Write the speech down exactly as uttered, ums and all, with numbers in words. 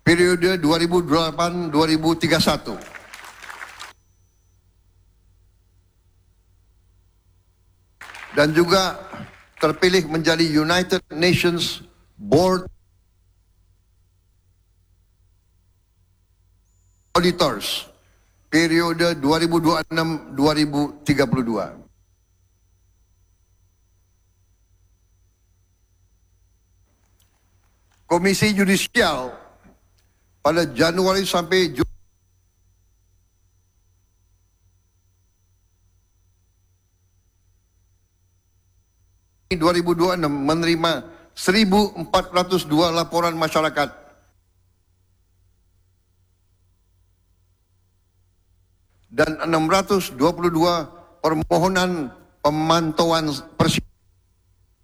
periode dua ribu delapan sampai dua ribu tiga puluh satu. Dan juga terpilih menjadi United Nations Board Auditors periode dua ribu dua puluh enam sampai dua ribu tiga puluh dua. Komisi Yudisial pada Januari sampai Juli dua ribu dua puluh enam menerima seribu empat ratus dua laporan masyarakat dan enam ratus dua puluh dua permohonan pemantauan persidangan.